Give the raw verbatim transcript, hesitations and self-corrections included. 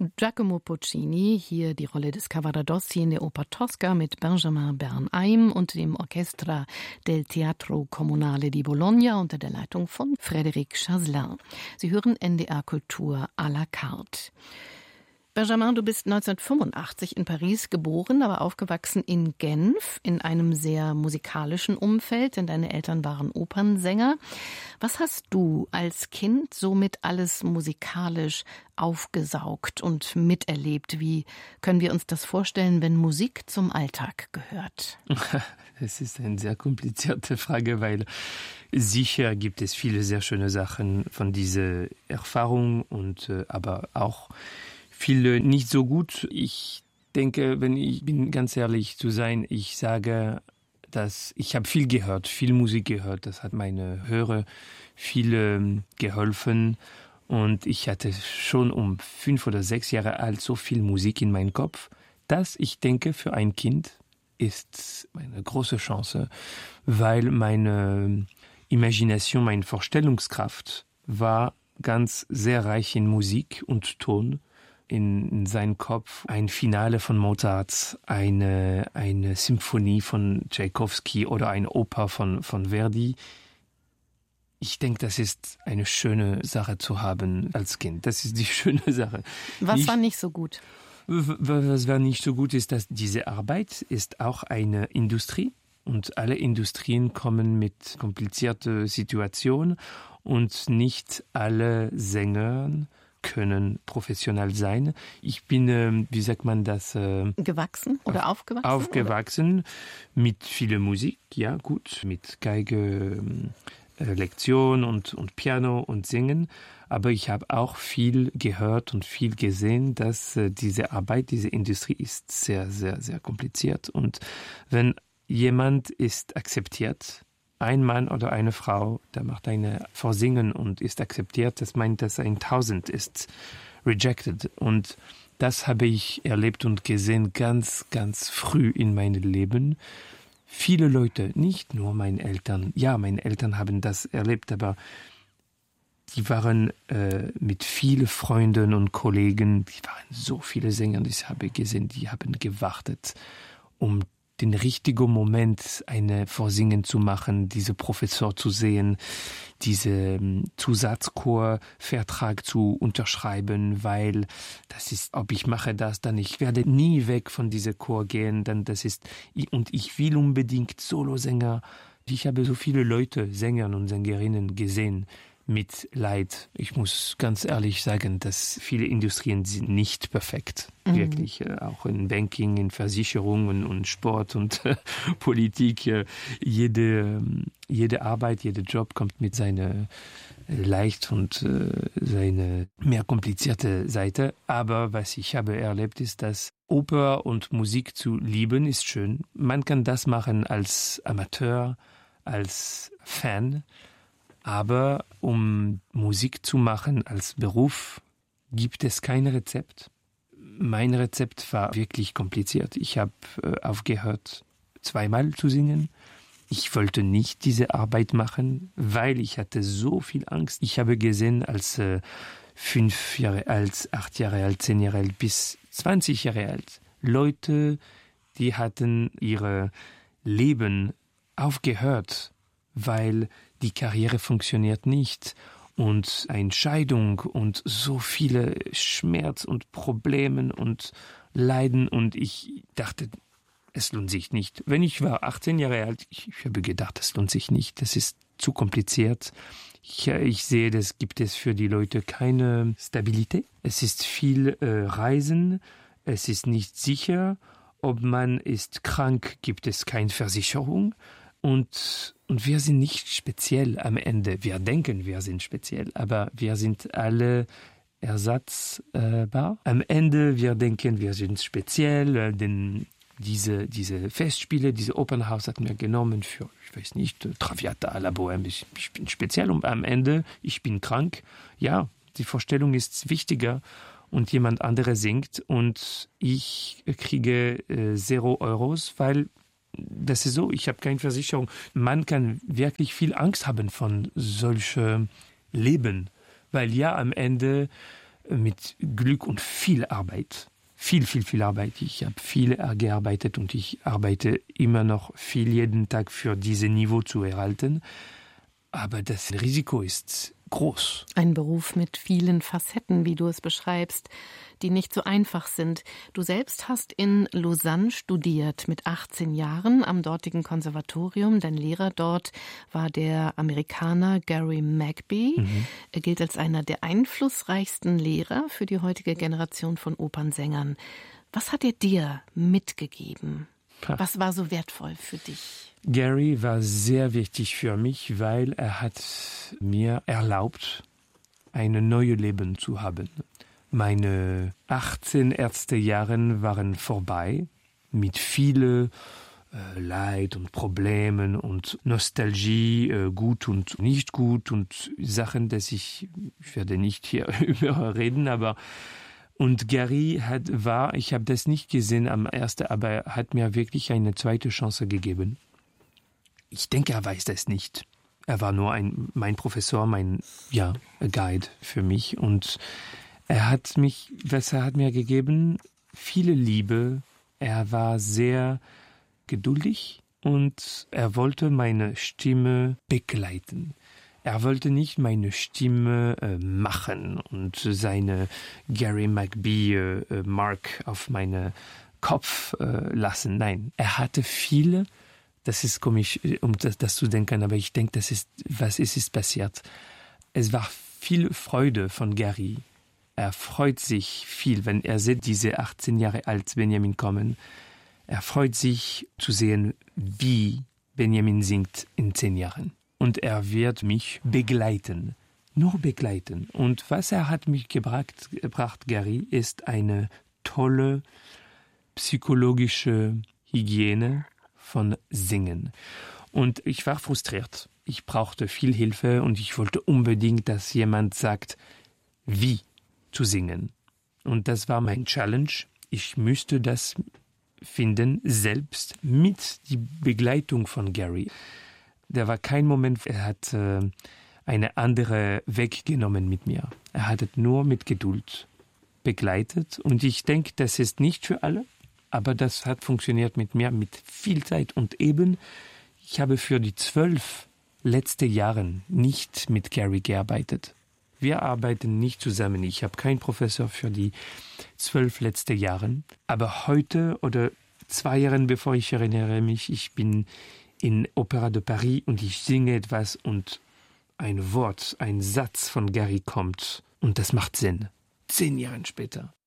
Giacomo Puccini, hier die Rolle des Cavaradossi in der Oper Tosca mit Benjamin Bernheim und dem Orchestra del Teatro Comunale di Bologna unter der Leitung von Frédéric Chaslin. Sie hören N D R Kultur à la carte. Benjamin, du bist neunzehnhundertfünfundachtzig in Paris geboren, aber aufgewachsen in Genf, in einem sehr musikalischen Umfeld, denn deine Eltern waren Opernsänger. Was hast du als Kind somit alles musikalisch aufgesaugt und miterlebt? Wie können wir uns das vorstellen, wenn Musik zum Alltag gehört? Es ist eine sehr komplizierte Frage, weil sicher gibt es viele sehr schöne Sachen von dieser Erfahrung und äh, aber auch viele nicht so gut. Ich denke, wenn ich bin ganz ehrlich zu sein, ich sage, dass ich habe viel gehört, viel Musik gehört. Das hat meine Hörer viel ähm, geholfen. Und ich hatte schon um fünf oder sechs Jahre alt so viel Musik in meinem Kopf, dass ich denke, für ein Kind ist eine große Chance, weil meine Imagination, meine Vorstellungskraft war ganz sehr reich in Musik und Ton. In, in seinem Kopf ein Finale von Mozart, eine, eine Symphonie von Tchaikovsky oder eine Oper von, von Verdi. Ich denke, das ist eine schöne Sache zu haben als Kind. Das ist die schöne Sache. Was ich, war nicht so gut? Was war nicht so gut ist, dass diese Arbeit ist auch eine Industrie und alle Industrien kommen mit komplizierten Situationen und nicht alle Sänger können professionell sein. Ich bin, äh, wie sagt man das? Äh, Gewachsen oder auf, aufgewachsen? Aufgewachsen oder? Mit viel Musik, ja gut, mit Geige, äh, Lektion und, und Piano und Singen. Aber ich habe auch viel gehört und viel gesehen, dass äh, diese Arbeit, diese Industrie ist sehr, sehr, sehr kompliziert. Und wenn jemand ist akzeptiert, ein Mann oder eine Frau, der macht eine Vorsingen und ist akzeptiert, das meint, dass ein Tausend ist rejected. Und das habe ich erlebt und gesehen ganz, ganz früh in meinem Leben. Viele Leute, nicht nur meine Eltern, ja, meine Eltern haben das erlebt, aber die waren äh, mit vielen Freunden und Kollegen, die waren so viele Sänger, ich habe gesehen, die haben gewartet, um den richtigen Moment eine Vorsingen zu machen, diese Professor zu sehen, diese Zusatzchorvertrag zu unterschreiben, weil das ist, ob ich mache das, dann ich werde nie weg von diesem Chor gehen, dann das ist, und ich will unbedingt Solosänger. Ich habe so viele Leute, Sänger und Sängerinnen gesehen, mit Leid. Ich muss ganz ehrlich sagen, dass viele Industrien sind nicht perfekt. Mhm. Wirklich, auch in Banking, in Versicherungen und Sport und äh, Politik. Äh, jede, jede Arbeit, jeder Job kommt mit seiner äh, leicht und äh, seine mehr komplizierte Seite. Aber was ich habe erlebt, ist, dass Oper und Musik zu lieben ist schön. Man kann das machen als Amateur, als Fan. Aber um Musik zu machen als Beruf, gibt es kein Rezept. Mein Rezept war wirklich kompliziert. Ich habe äh, aufgehört, zweimal zu singen. Ich wollte nicht diese Arbeit machen, weil ich hatte so viel Angst. Ich habe gesehen, als äh, fünf Jahre alt, acht Jahre alt, zehn Jahre alt bis zwanzig Jahre alt, Leute, die hatten ihre Leben aufgehört, weil die Karriere funktioniert nicht und eine Scheidung und so viele Schmerz und Probleme und Leiden und ich dachte, es lohnt sich nicht. Wenn ich war achtzehn Jahre alt, ich, ich habe gedacht, es lohnt sich nicht, das ist zu kompliziert. Ich, ich sehe, das gibt es für die Leute keine Stabilität. Es ist viel äh, Reisen, es ist nicht sicher, ob man ist krank, gibt es keine Versicherung. Und, und wir sind nicht speziell am Ende. Wir denken, wir sind speziell, aber wir sind alle ersatzbar. Am Ende, wir denken, wir sind speziell, denn diese, diese Festspiele, diese Opernhaus hat mir genommen für, ich weiß nicht, Traviata à la Bohème. Ich, ich bin speziell und am Ende, ich bin krank. Ja, die Vorstellung ist wichtiger und jemand anderes singt und ich kriege äh, zero Euros, weil das ist so, ich habe keine Versicherung. Man kann wirklich viel Angst haben von solchem Leben, weil ja am Ende mit Glück und viel Arbeit. Viel, viel, viel Arbeit. Ich habe viel gearbeitet und ich arbeite immer noch viel jeden Tag für dieses Niveau zu erhalten. Aber das Risiko ist groß. Ein Beruf mit vielen Facetten, wie du es beschreibst, die nicht so einfach sind. Du selbst hast in Lausanne studiert, mit achtzehn Jahren am dortigen Konservatorium. Dein Lehrer dort war der Amerikaner Gary Magby. Mhm. Er gilt als einer der einflussreichsten Lehrer für die heutige Generation von Opernsängern. Was hat er dir mitgegeben? Was war so wertvoll für dich? Gary war sehr wichtig für mich, weil er hat mir erlaubt, ein neues Leben zu haben. Meine achtzehn ersten Jahre waren vorbei, mit viel äh, Leid und Problemen und Nostalgie, äh, gut und nicht gut und Sachen, dass ich, ich werde nicht hier über reden, aber und Gary hat, war, ich habe das nicht gesehen am ersten, aber er hat mir wirklich eine zweite Chance gegeben. Ich denke, er weiß das nicht. Er war nur ein, mein Professor, mein, ja, Guide für mich. Und er hat mich, was er hat mir gegeben, viele Liebe. Er war sehr geduldig und er wollte meine Stimme begleiten. Er wollte nicht meine Stimme äh, machen und seine Gary Magby äh, Mark auf meinen Kopf äh, lassen. Nein, er hatte viele. Das ist komisch, um das, das zu denken, aber ich denke, das ist, was ist, ist passiert. Es war viel Freude von Gary. Er freut sich viel, wenn er sieht, diese achtzehn Jahre alt Benjamin kommen. Er freut sich zu sehen, wie Benjamin singt in zehn Jahren. Und er wird mich begleiten, nur begleiten. Und was er hat mich gebracht, gebracht, Gary, ist eine tolle psychologische Hygiene von Singen. Und ich war frustriert. Ich brauchte viel Hilfe und ich wollte unbedingt, dass jemand sagt, wie zu singen. Und das war mein Challenge. Ich müsste das finden, selbst mit die Begleitung von Gary. Da war kein Moment, er hat äh, eine andere Weg genommen mit mir. Er hat es nur mit Geduld begleitet. Und ich denke, das ist nicht für alle. Aber das hat funktioniert mit mir, mit viel Zeit. Und eben, ich habe für die zwölf letzten Jahre nicht mit Gary gearbeitet. Wir arbeiten nicht zusammen. Ich habe keinen Professor für die zwölf letzten Jahre. Aber heute oder zwei Jahre bevor ich erinnere mich, ich bin in Opéra de Paris und ich singe etwas und ein Wort, ein Satz von Gary kommt. Und das macht Sinn. Zehn Jahre später.